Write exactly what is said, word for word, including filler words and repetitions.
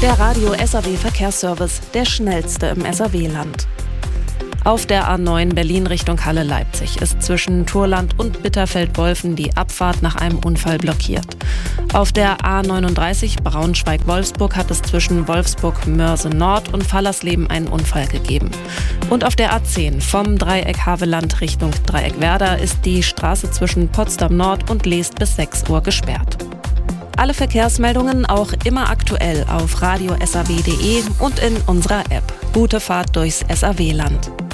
Der Radio S A W Verkehrsservice, der schnellste im S A W-Land. Auf der A neun Berlin Richtung Halle-Leipzig ist zwischen Turland und Bitterfeld-Wolfen die Abfahrt nach einem Unfall blockiert. Auf der A neununddreißig Braunschweig-Wolfsburg hat es zwischen Wolfsburg-Mörse-Nord und Fallersleben einen Unfall gegeben. Und auf der A zehn vom Dreieck Havelland Richtung Dreieck Werder ist die Straße zwischen Potsdam-Nord und Leest bis sechs Uhr gesperrt. Alle Verkehrsmeldungen auch immer aktuell auf radio s a w punkt d e und in unserer App. Gute Fahrt durchs S A W-Land.